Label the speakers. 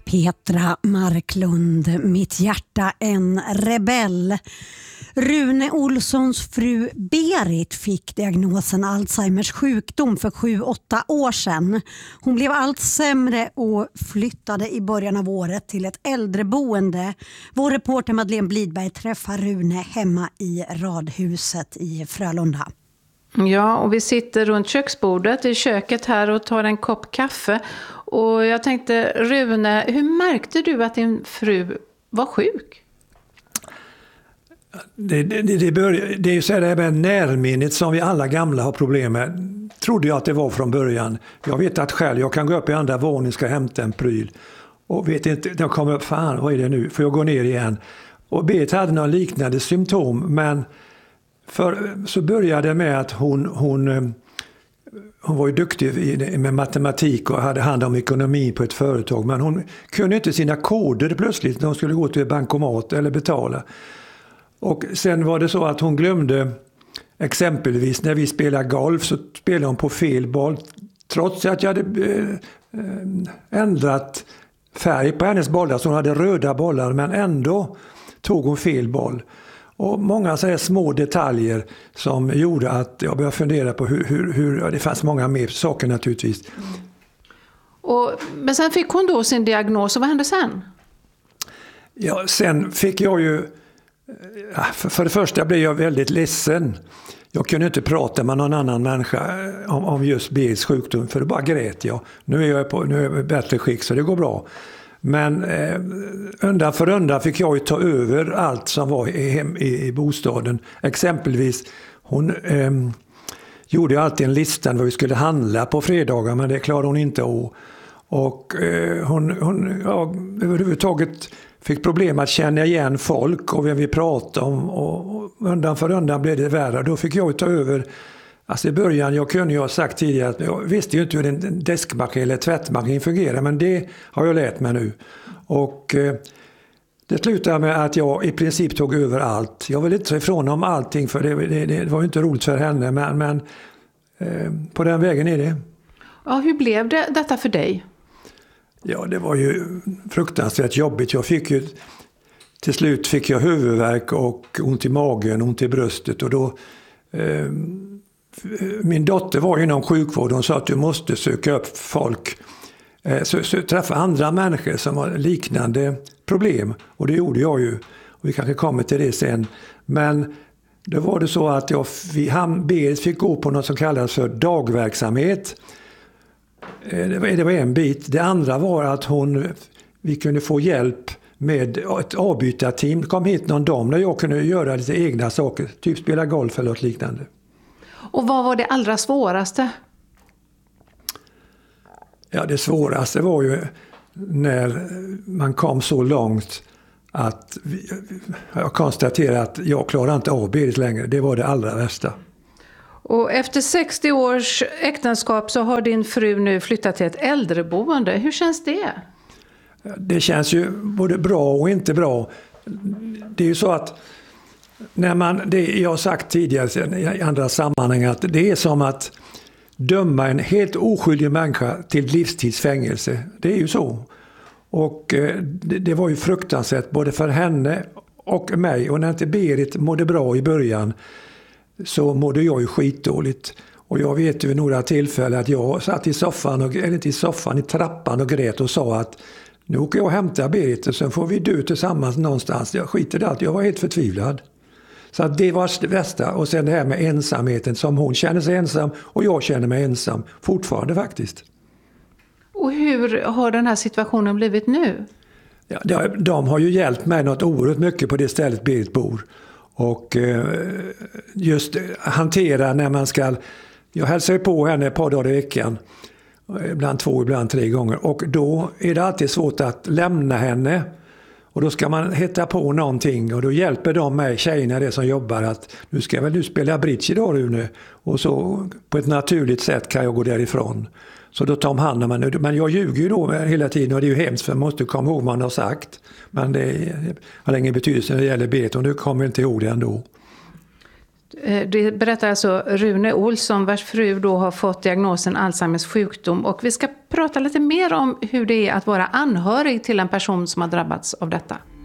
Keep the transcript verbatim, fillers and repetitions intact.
Speaker 1: Petra Marklund, Mitt hjärta en rebell. Rune Olssons fru Berit fick diagnosen Alzheimers sjukdom för sju åtta år sedan. Hon blev allt sämre och flyttade i början av året till ett äldreboende. Vår reporter Madeleine Blidberg träffar Rune hemma i Radhuset i Frölunda.
Speaker 2: Ja, och vi sitter runt köksbordet i köket här och tar en kopp kaffe. Och jag tänkte, Rune, hur märkte du att din fru var sjuk?
Speaker 3: Det, det, det, började, det är ju så här med närminnet som vi alla gamla har problem med. Trodde jag att det var från början. Jag vet att själv, jag kan gå upp i andra våningen, ska hämta en pryl. Och vet inte, jag kommer upp, fan vad är det nu? För jag går ner igen. Och Berit hade några liknande symptom, men för, så började det med att hon, hon, hon var ju duktig med matematik och hade hand om ekonomi på ett företag. Men hon kunde inte sina koder plötsligt när hon skulle gå till bankomat eller betala. Och sen var det så att hon glömde, exempelvis när vi spelade golf så spelade hon på fel boll. Trots att jag hade ändrat färg på hennes bollar så hon hade röda bollar, men ändå tog hon fel boll. Och många så här små detaljer som gjorde att jag började fundera på hur, hur, hur det fanns många mer saker naturligtvis. Mm.
Speaker 2: Och, men sen fick hon då sin diagnos, och vad hände sen? Ja,
Speaker 3: sen fick jag ju, för, för det första blev jag väldigt ledsen. Jag kunde inte prata med någon annan människa om, om just Berits sjukdom, för det bara grät jag. Nu är jag på, nu är jag i bättre skick så det går bra. Men eh, undan för undan fick jag ju ta över allt som var i, hem, i, i bostaden. Exempelvis, hon eh, gjorde alltid en lista vad vi skulle handla på fredagar, men det klarade hon inte av. Och eh, hon, hon ja, överhuvudtaget fick problem att känna igen folk och vem vi pratade om. Och, och undan för undan blev det värre. Då fick jag ta över. Alltså i början, jag kunde ju ha sagt tidigare att jag visste ju inte hur en deskmaskin eller tvättmaskin fungerar, men det har jag lärt mig nu. Och eh, det slutade med att jag i princip tog över allt. Jag vill inte ta ifrån om allting, för det, det, det var ju inte roligt för henne, men, men eh, på den vägen är det.
Speaker 2: Ja, hur blev det detta för dig?
Speaker 3: Ja, det var ju fruktansvärt jobbigt. Jag fick ju, till slut fick jag huvudvärk och ont i magen, ont i bröstet, och då eh, min dotter var inom sjukvård. Hon sa att du måste söka upp folk, så, så träffa andra människor som har liknande problem. Och det gjorde jag ju. Och vi kanske kommer till det sen. Men då var det så att jag, vi, han, Berit fick gå på något som kallas för dagverksamhet. Det var, det var en bit. Det andra var att hon, vi kunde få hjälp med ett avbytarteam. Det kom hit någon dag när jag kunde göra lite egna saker. Typ spela golf eller något liknande.
Speaker 2: Och vad var det allra svåraste?
Speaker 3: Ja, det svåraste var ju när man kom så långt att vi, jag konstaterade att jag klarar inte av Berit längre. Det var det allra värsta.
Speaker 2: Och efter sextio års äktenskap så har din fru nu flyttat till ett äldreboende. Hur känns det?
Speaker 3: Det känns ju både bra och inte bra. Det är ju så att när man, det jag har sagt tidigare i andra sammanhang, att det är som att döma en helt oskyldig människa till livstidsfängelse. Det är ju så. Och det, det var ju fruktansvärt både för henne och mig. Och när inte Berit mådde bra i början så mådde jag ju skitdåligt. Och jag vet ju vid några tillfällen att jag satt i soffan, och, eller inte i soffan, i trappan och grät och sa att nu åker jag och hämtar Berit och sen får vi dö tillsammans någonstans. Jag skiter i allt, jag var helt förtvivlad. Så att det var det bästa. Och sen det här med ensamheten, som hon känner sig ensam och jag känner mig ensam fortfarande faktiskt.
Speaker 2: Och hur har den här situationen blivit nu?
Speaker 3: Ja, de, de har ju hjälpt mig något oerhört mycket på det stället Berit bor. Och eh, just hantera när man ska... Jag hälsar ju på henne ett par dagar i veckan. Ibland två, ibland tre gånger. Och då är det alltid svårt att lämna henne. Och då ska man hitta på någonting, och då hjälper de mig, tjejerna det som jobbar, att nu ska väl du spela bridge idag Rune. Och så på ett naturligt sätt kan jag gå därifrån. Så då tar de hand om mig. Men jag ljuger ju då hela tiden, och det är ju hemskt för man måste komma ihåg vad man har sagt. Men det har ingen betydelse när det gäller Berit, och nu kommer jag inte ihåg det ändå.
Speaker 2: Det berättar alltså Rune Olsson, vars fru då har fått diagnosen Alzheimers sjukdom. Och vi ska prata lite mer om hur det är att vara anhörig till en person som har drabbats av detta.